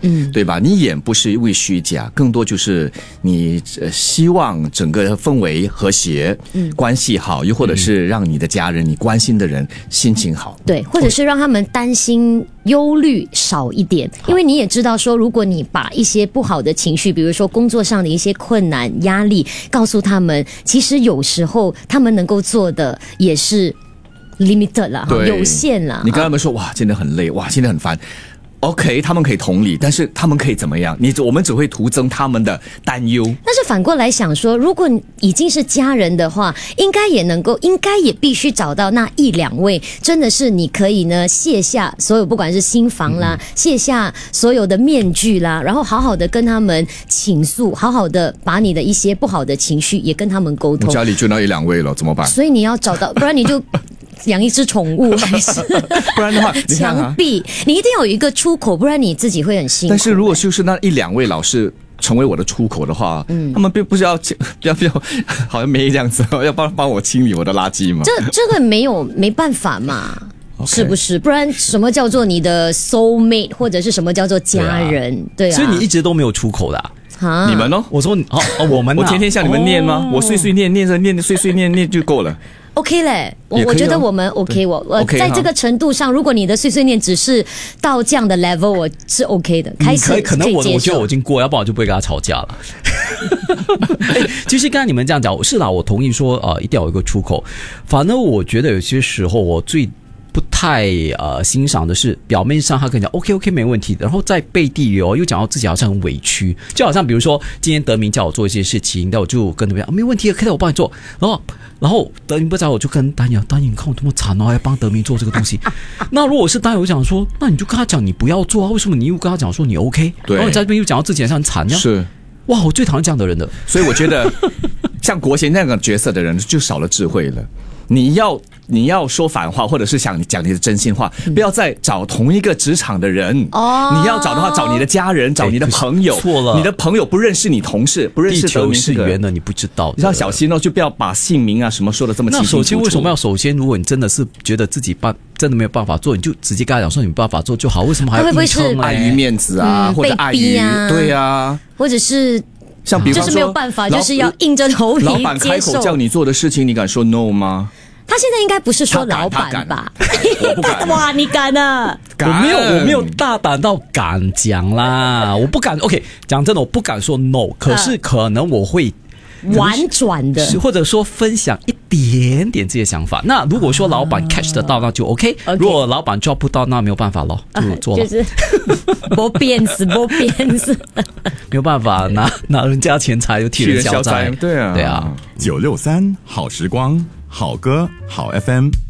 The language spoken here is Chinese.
对吧？你演不是因为虚假，更多就是你希望整个氛围和谐，关系好，又或者是让你的家人、你关心的人心情好， 对，或者是让他们担心忧虑少一点，因为你也知道说，如果你把一些不好的情绪，比如说工作上的一些困难、压力，告诉他们，其实有时候他们能够做的也是 limited 啦，有限啦。 你跟他们说，哇，今天很累，哇，今天很烦。OK， 他们可以同理，但是他们可以怎么样？我们只会徒增他们的担忧。 但是反过来想说，如果已经是家人的话，应该也必须找到那一两位，真的是你可以呢卸下所有不管是心防啦，卸下所有的面具啦，然后好好的跟他们倾诉，好好的把你的一些不好的情绪也跟他们沟通。 我家里就那一两位了，怎么办？ 所以你要找到，不然你就养一只宠物，还是不然的话， 墙壁，你一定要有一个出口，不然你自己会很辛苦。 但是如果就是那一两位老师成为我的出口的话，他们并不是要好像没这样子，要帮我清理我的垃圾吗？ 这个没办法嘛。Okay. 是不是？不然什么叫做你的 soul mate， 或者是什么叫做家人？对啊， 所以你一直都没有出口的啊？ 你们呢？ 我说我们我天天向你们念吗？我碎碎念念就够了。 OK 嘞，我觉得我们 OK， 我在这个程度上，如果你的碎碎念只是到这样的 level， 我是 OK 的。开始可能我觉得我已经过，要不然我就不会跟他吵架了。其实刚才你们这样讲，是啦，我同意说一定要有一个出口。反正我觉得有些时候我最不太欣赏的是表面上他跟你讲 OK 没问题的，然后在背地里又讲到自己好像很委屈，就好像比如说今天德明叫我做一些事情，那我就跟德明讲没问题，可以我帮你做，然后德明不知道，我就跟丹阳你看我这么惨还要帮德明做这个东西。那如果是丹阳，我想说，那你就跟他讲你不要做啊，为什么你又跟他讲说你 OK？ 然后你在这边又讲到自己好像很惨， 是哇，我最讨厌这样的人的。 所以我觉得像国贤那样的角色的人就少了智慧了。你要说反话，或者是想讲你的真心话，不要再找同一个职场的人。你要找的话，找你的家人，找你的朋友。 错了， 你的朋友不认识你同事，不认识德明， 地球是圆的，你不知道。 你要小心哦，就不要把姓名啊什么说的这么清清楚楚。 那首先为什么要如果你真的是觉得自己真的没有办法做，你就直接跟他讲说你没办法做就好，为什么还要硬撑？ 碍于面子啊，或者碍于对啊， 或者是。 像比方说， 就是没有办法，就是要硬着头皮接受。 老板开口叫你做的事情，你敢说 no 吗？ 他现在应该不是说老板吧？ 我不敢。 哇，你敢啊？ 我没有大胆到敢讲啦，我不敢。OK， 讲真的，我不敢说 no， 可是可能我会婉转的， 或者说分享一点点这些想法。那如果说老板 catch 得到，那就 OK。如果老板抓不到，那没有办法咯，就做了。 就是没变死， 没有办法，拿人家钱财又替人消灾。 对啊 ，963好时光，好歌好 FM。